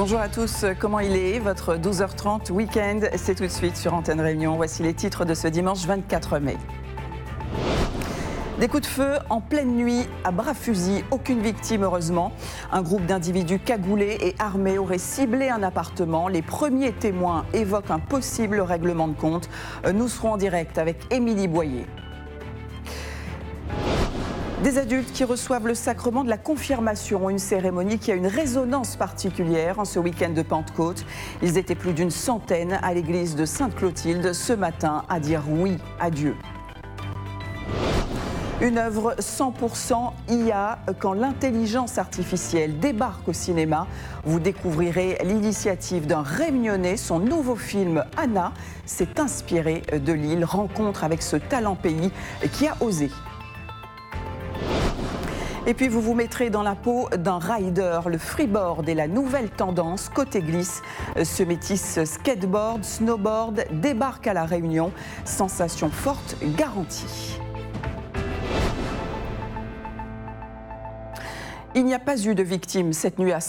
Bonjour à tous, comment il est? Votre 12h30 week-end, c'est tout de suite sur Antenne Réunion. Voici les titres de ce dimanche 24 mai. Des coups de feu en pleine nuit à bras fusil, aucune victime heureusement. Un groupe d'individus cagoulés et armés aurait ciblé un appartement. Les premiers témoins évoquent un possible règlement de compte. Nous serons en direct avec Émilie Boyer. Des adultes qui reçoivent le sacrement de la confirmation, une cérémonie qui a une résonance particulière en ce week-end de Pentecôte. Ils étaient plus d'une centaine à l'église de Sainte-Clotilde ce matin à dire oui à Dieu. Une œuvre 100% IA quand l'intelligence artificielle débarque au cinéma. Vous découvrirez l'initiative d'un Réunionnais. Son nouveau film Anna s'est inspiré de l'île. Rencontre avec ce talent pays qui a osé. Et puis vous vous mettrez dans la peau d'un rider. Le freeboard est la nouvelle tendance côté glisse. Ce métis skateboard, snowboard débarque à La Réunion. Sensation forte garantie. Il n'y a pas eu de victimes cette nuit à